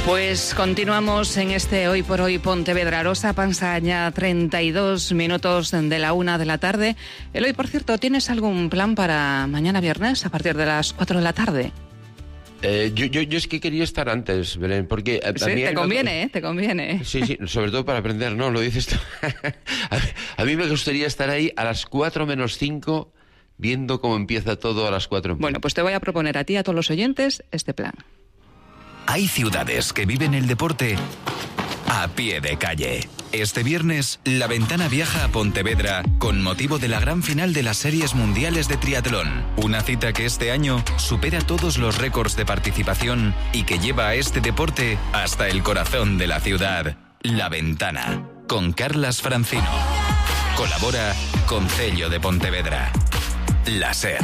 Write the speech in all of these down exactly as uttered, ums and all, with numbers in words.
Pues continuamos en este Hoy por Hoy Pontevedra. Rosa Pansaña, treinta y dos minutos de la una de la tarde. Eloy, por cierto, ¿tienes algún plan para mañana viernes a partir de las cuatro de la tarde? Eh, yo, yo, yo es que quería estar antes, Belén, porque... A, sí, a mí te conviene, otro... ¿eh? Te conviene. Sí, sí, sobre todo para aprender, ¿no? Lo dices tú. a, a mí me gustaría estar ahí a las cuatro menos cinco, viendo cómo empieza todo a las cuatro. Bueno, pues te voy a proponer a ti y a todos los oyentes este plan. Hay ciudades que viven el deporte a pie de calle. Este viernes, La Ventana viaja a Pontevedra con motivo de la gran final de las Series Mundiales de Triatlón. Una cita que este año supera todos los récords de participación y que lleva a este deporte hasta el corazón de la ciudad. La Ventana, con Carlas Francino. Colabora Concello de Pontevedra. La SER,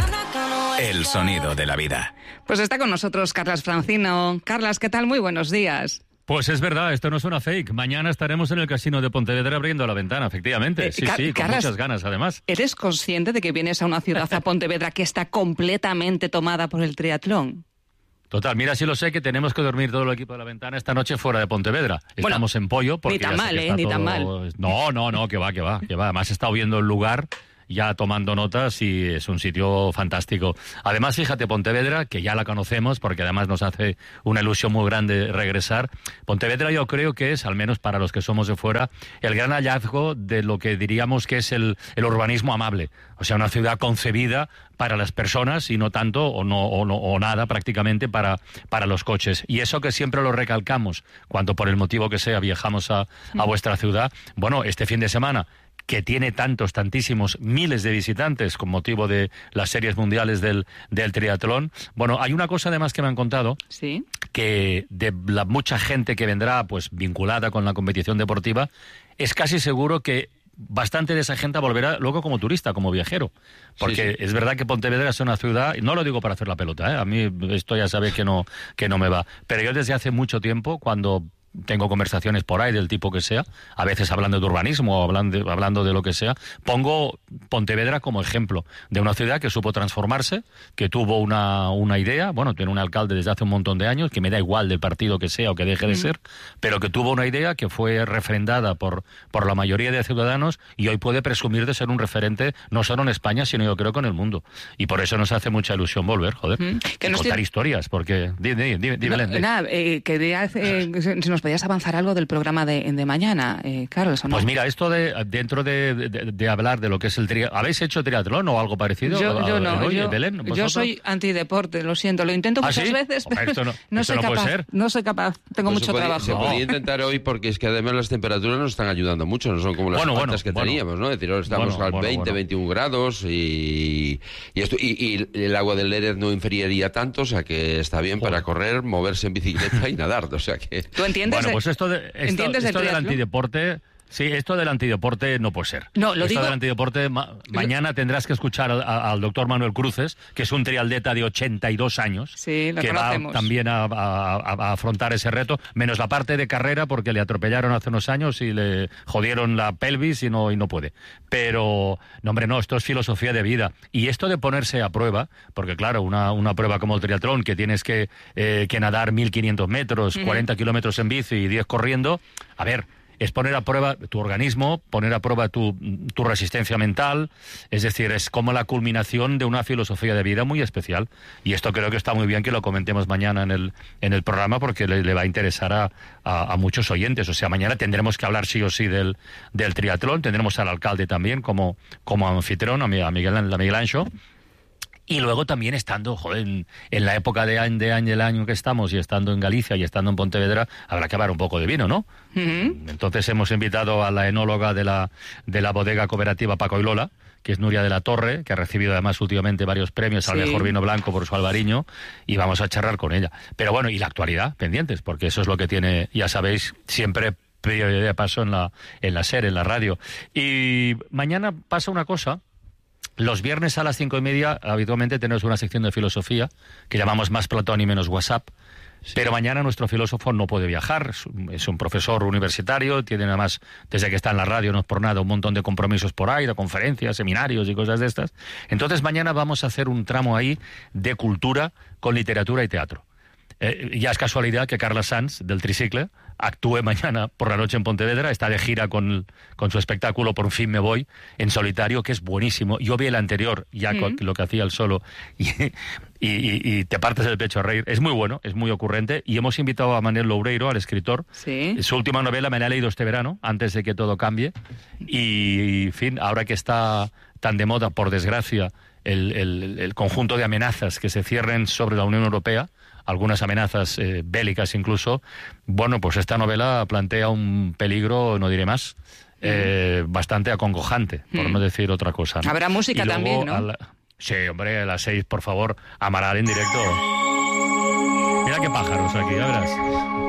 el sonido de la vida. Pues está con nosotros Carlas Francino. Carlas, ¿qué tal? Muy buenos días. Pues es verdad, esto no es una fake. Mañana estaremos en el Casino de Pontevedra abriendo La Ventana, efectivamente. Eh, sí, Car- sí, con Carlas, muchas ganas, además. ¿Eres consciente de que vienes a una ciudad, a Pontevedra, que está completamente tomada por el triatlón? Total, mira, sí lo sé que tenemos que dormir todo el equipo de La Ventana esta noche fuera de Pontevedra. Bueno, Estamos en Pollo. Porque ni tan ya sé mal, que ¿eh? está Ni todo... tan mal. No, no, no, que va, que va, que va. Además he estado viendo el lugar, ya tomando notas, y es un sitio fantástico. Además, fíjate, Pontevedra, que ya la conocemos, porque además nos hace una ilusión muy grande regresar. Pontevedra yo creo que es, al menos para los que somos de fuera, el gran hallazgo de lo que diríamos que es el, el urbanismo amable. O sea, una ciudad concebida para las personas y no tanto o no o, no, o nada prácticamente para, para los coches. Y eso que siempre lo recalcamos cuando por el motivo que sea viajamos a, a vuestra ciudad. Bueno, este fin de semana, que tiene tantos, tantísimos, miles de visitantes con motivo de las series mundiales del, del triatlón. Bueno, hay una cosa además que me han contado, sí, que de la mucha gente que vendrá pues vinculada con la competición deportiva, es casi seguro que bastante de esa gente volverá luego como turista, como viajero. Porque sí, sí. Es verdad que Pontevedra es una ciudad, y no lo digo para hacer la pelota, ¿eh? A mí esto ya sabe que no, que no me va. Pero yo desde hace mucho tiempo, cuando tengo conversaciones por ahí del tipo que sea, a veces hablando de urbanismo o hablando, hablando de lo que sea, pongo Pontevedra como ejemplo de una ciudad que supo transformarse, que tuvo una, una idea, bueno, tiene un alcalde desde hace un montón de años, que me da igual del partido que sea o que deje de mm. ser, pero que tuvo una idea que fue refrendada por, por la mayoría de ciudadanos y hoy puede presumir de ser un referente no solo en España, sino yo creo que en el mundo. Y por eso nos hace mucha ilusión volver, joder, mm. que contar estoy... historias, porque... Dime, dime, dime, no, dime. Nada, eh, que de hace, eh, si nos podías avanzar algo del programa de, de mañana, eh, Carlos, ¿o no? Pues mira, esto de dentro de, de, de hablar de lo que es el triatlón, ¿habéis hecho triatlón o algo parecido? Yo, yo no, Oye, yo, Belén, yo soy antideporte, lo siento, lo intento ¿Ah, muchas sí? veces, pero esto no, no soy no capaz, puede ser. no soy capaz, tengo pues mucho se podía, trabajo. Se no. podía intentar hoy porque es que además las temperaturas nos están ayudando mucho, no son como las bueno, altas bueno, que bueno. teníamos, ¿no? Es decir, ahora estamos bueno, al bueno, veinte, bueno. veintiún grados y y, esto, y y el agua del Lérez no inferiaría tanto, o sea que está bien Joder. para correr, moverse en bicicleta y nadar, o sea que... ¿Tú entiendes? Bueno, pues esto, de, esto, ¿entiendes esto el del triatlón? antideporte... Sí, esto del antideporte no puede ser. No, lo esto digo... del antideporte, ma mañana tendrás que escuchar a, a, al doctor Manuel Cruces, que es un triatleta de ochenta y dos años, sí, lo que conocemos. va también a, a, a afrontar ese reto, menos la parte de carrera, porque le atropellaron hace unos años y le jodieron la pelvis y no, y no puede. Pero, no hombre, no, esto es filosofía de vida. Y esto de ponerse a prueba, porque claro, una, una prueba como el triatlón, que tienes que, eh, que nadar mil quinientos metros, uh-huh. cuarenta kilómetros en bici y diez corriendo, a ver... es poner a prueba tu organismo, poner a prueba tu, tu resistencia mental, es decir, es como la culminación de una filosofía de vida muy especial. Y esto creo que está muy bien que lo comentemos mañana en el, en el programa porque le, le va a interesar a, a, a muchos oyentes. O sea, mañana tendremos que hablar sí o sí del, del triatlón, tendremos al alcalde también como, como anfitrión, a Miguel, a Miguel Ancho. Y luego también estando, joder, en, en la época de año, de año, del año que estamos, y estando en Galicia y estando en Pontevedra, habrá que hablar un poco de vino, ¿no? Uh-huh. Entonces hemos invitado a la enóloga de la, de la bodega cooperativa Paco y Lola, que es Nuria de la Torre, que ha recibido además últimamente varios premios sí. al mejor vino blanco por su albariño, y vamos a charlar con ella. Pero bueno, y la actualidad, pendientes, porque eso es lo que tiene, ya sabéis, siempre prioridad de paso en la, en la SER, en la radio. Y mañana pasa una cosa. Los viernes a las cinco y media habitualmente tenemos una sección de filosofía que llamamos Más Platón y Menos WhatsApp. Sí. Pero mañana nuestro filósofo no puede viajar, es un profesor universitario, tiene además, desde que está en la radio, no es por nada, un montón de compromisos por ahí, de conferencias, seminarios y cosas de estas. Entonces mañana vamos a hacer un tramo ahí de cultura con literatura y teatro. Eh, ya es casualidad que Carla Sanz, del tricicle, actúe mañana por la noche en Pontevedra, está de gira con, con su espectáculo Por fin me voy, en solitario, que es buenísimo. Yo vi el anterior, ya mm. con lo que hacía él solo, y, y, y, y te partes el pecho a reír. Es muy bueno, es muy ocurrente, y hemos invitado a Manuel Loureiro, al escritor. Sí. Su última novela me la he leído este verano, antes de que todo cambie, y, en fin, ahora que está tan de moda, por desgracia, el, el, el conjunto de amenazas que se cierren sobre la Unión Europea, algunas amenazas eh, bélicas incluso, bueno, pues esta novela plantea un peligro, no diré más, eh, mm. bastante acongojante, por mm. no decir otra cosa, ¿no? Habrá música luego, también, ¿no? La... Sí, hombre, a las seis, por favor, Amaral en directo. Mira qué pájaros aquí, ya verás.